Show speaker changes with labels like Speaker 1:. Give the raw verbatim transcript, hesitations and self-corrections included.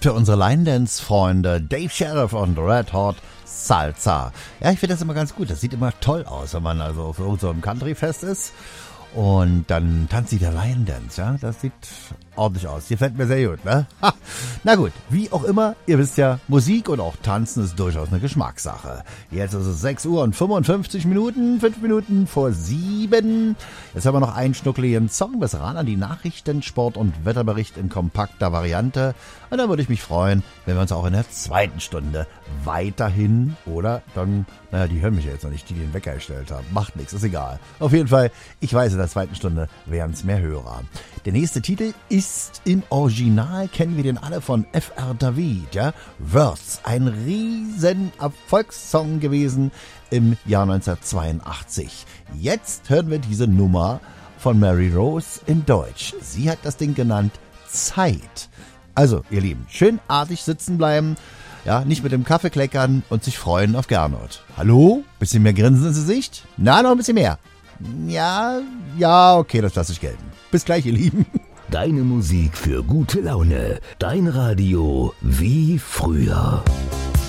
Speaker 1: für unsere Line-Dance-Freunde Dave Sheriff und Red Hot Salsa. Ja, ich finde das immer ganz gut. Das sieht immer toll aus, wenn man also auf irgendeinem Country-Fest ist und dann tanzt sie der Line-Dance. Ja, das sieht ordentlich aus. Gefällt mir sehr gut, ne? Ha. Na gut, wie auch immer, ihr wisst ja, Musik und auch Tanzen ist durchaus eine Geschmackssache. Jetzt ist es sechs Uhr und fünfundfünfzig Minuten, fünf Minuten vor sieben. Jetzt haben wir noch einen schnuckeligen Song bis ran an die Nachrichten, Sport und Wetterbericht in kompakter Variante. Und dann würde ich mich freuen, wenn wir uns auch in der zweiten Stunde weiterhin, oder dann, naja, die hören mich ja jetzt noch nicht, die den Wecker gestellt haben. Macht nichts, ist egal. Auf jeden Fall, ich weiß, in der zweiten Stunde wären es mehr Hörer. Der nächste Titel ist im Original, kennen wir den alle von F R David, ja? Words, ein riesen Erfolgssong gewesen im Jahr neunzehnhundertzweiundachtzig. Jetzt hören wir diese Nummer von Mary Rose in Deutsch. Sie hat das Ding genannt Zeit. Also, ihr Lieben, schön artig sitzen bleiben, ja, nicht mit dem Kaffee kleckern und sich freuen auf Gernot. Hallo? Bisschen mehr Grinsen ins Gesicht? Na, noch ein bisschen mehr. Ja, ja, okay, das lasse ich gelten. Bis gleich, ihr Lieben.
Speaker 2: Deine Musik für gute Laune. Dein Radio wie früher.